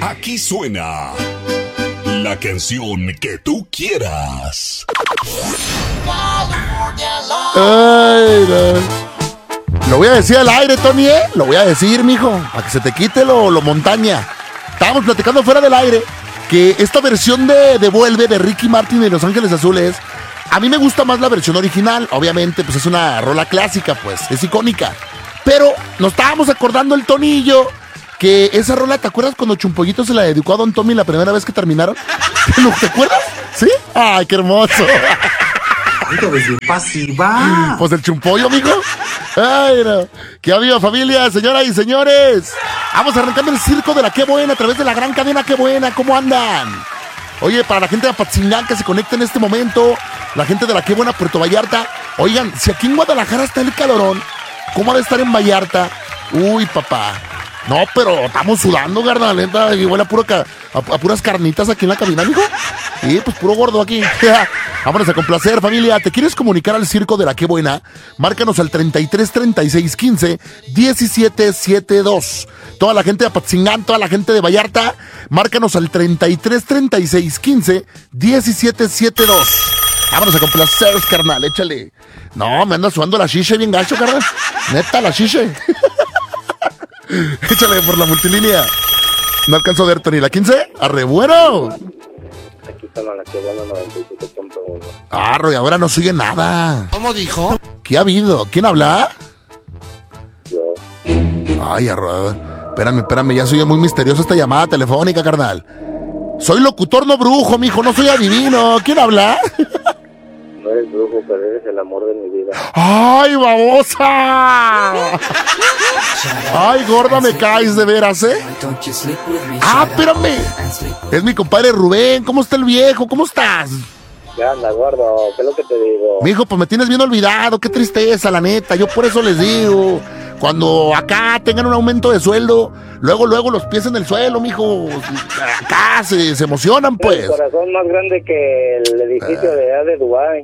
Aquí suena la canción que tú quieras. Ay, no. Lo voy a decir al aire, Tony, ¿eh? Lo voy a decir, mijo, para que se te quite lo montaña. Estábamos platicando fuera del aire que esta versión de Vuelve de Ricky Martin y Los Ángeles Azules, a mí me gusta más la versión original. Obviamente, pues es una rola clásica, pues, es icónica. Pero nos estábamos acordando el Tonillo que esa rola, ¿te acuerdas cuando Chumpollito se la dedicó a Don Tommy la primera vez que terminaron? ¿Te acuerdas? ¿Sí? ¡Ay, qué hermoso! Pasiva. Pues el Chumpollo, amigo. Ay, no. ¡Qué amigo, familia, señoras y señores! Vamos arrancando el circo de la Qué Buena a través de la gran cadena Qué Buena. ¿Cómo andan? Oye, para la gente de Apatzingán que se conecta en este momento, la gente de la Qué Buena Puerto Vallarta. Oigan, si aquí en Guadalajara está el calorón, ¿cómo ha de estar en Vallarta? Uy, papá. No, pero estamos sudando, garnalenta, y huele a puras carnitas aquí en la cabina, amigo. Sí, pues puro gordo aquí. Vámonos a complacer, familia. ¿Te quieres comunicar al circo de la Qué Buena? Márcanos al 33 36 15 17 72. Toda la gente de Apatzingán, toda la gente de Vallarta, márcanos al 33 36 15 17 72. Vámonos a complacer, carnal, échale. No, me anda sudando la chiche bien gacho, carnal. Neta, la chiche. Échale por la multilínea. No alcanzo a ver, Tony. ¿La 15? ¡Arre, bueno! Aquí está la Qué Buena 97.1. Arre, ahora no sigue nada. ¿Cómo dijo? ¿Qué ha habido? ¿Quién habla? Yo. Ay, arre. Espérame, ya soy muy misteriosa esta llamada telefónica, carnal. Soy locutor, no brujo, mijo, no soy adivino. ¿Quién habla? No eres brujo, pero eres el amor de mi vida. ¡Ay, babosa! ¡Ay, gorda, me caes de veras, eh! ¡Ah, espérame! Es mi compadre Rubén. ¿Cómo está el viejo? ¿Cómo estás? ¿Qué anda, gordo? ¿Qué es lo que te digo? Mijo, pues me tienes bien olvidado. Qué tristeza, la neta. Yo por eso les digo, cuando acá tengan un aumento de sueldo, luego los pies en el suelo, mijo. Acá se emocionan, pues. El corazón más grande que el edificio de allá de Dubái.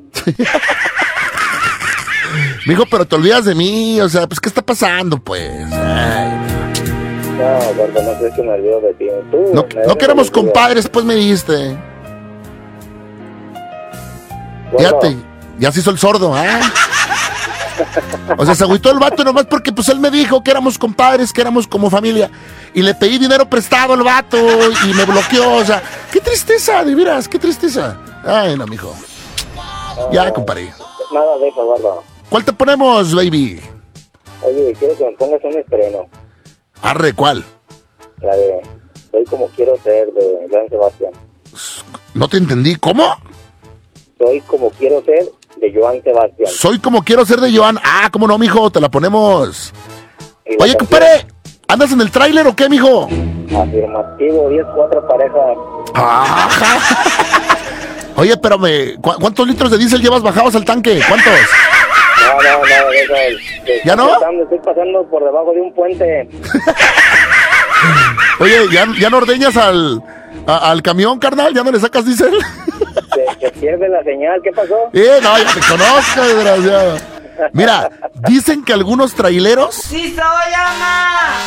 Mijo, pero te olvidas de mí. O sea, pues, ¿qué está pasando, pues? Ay. No, gordo, no sé si me olvido de ti. Tú, No queremos compadres, pues me dijiste. Fíjate, ya se hizo el sordo, ¿eh? O sea, se agüitó el vato nomás porque pues él me dijo que éramos compadres, que éramos como familia. Y le pedí dinero prestado al vato y me bloqueó. O sea, qué tristeza, de veras, qué tristeza. Ay, no, mijo. Ya, compadre. Nada de eso, gordo. ¿Cuál te ponemos, baby? Oye, quiero que me pongas un estreno. Arre, ¿cuál? La de Soy como quiero ser, de Joan Sebastián. No te entendí, ¿cómo? Soy como quiero ser, de Joan Sebastián. Soy como quiero ser de Joan. Ah, ¿cómo no, mijo? Te la ponemos. Y la Oye, canción, compadre, ¿andas en el tráiler o qué, mijo? Afirmativo, 10-4 pareja. Ajá. Oye, espérame, ¿cuántos litros de diésel llevas bajados al tanque? ¿Cuántos? No, eso. ¿Ya no? Estoy pasando por debajo de un puente. Oye, ¿ya no ordeñas al camión, carnal? ¿Ya no le sacas diésel? Se pierde la señal, ¿qué pasó? No, ya te conozco, desgraciado. Mira, dicen que algunos traileros... ¡Sí soy, Ana!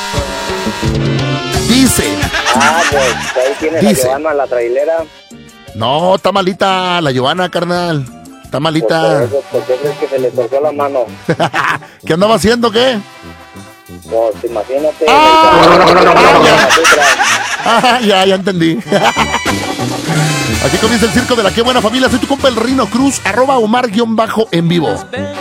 Dicen. Pues ahí tienes Dice. a Joana, la trailera. No, está malita la Giovanna, carnal. Está malita. ¿Por qué crees que se le torció la mano? ¿Qué andaba haciendo, qué? Pues imagínate. Ya entendí. Aquí comienza el circo de la Qué Buena, familia. Soy tu compa el Rino Cruz, @Omar_en vivo.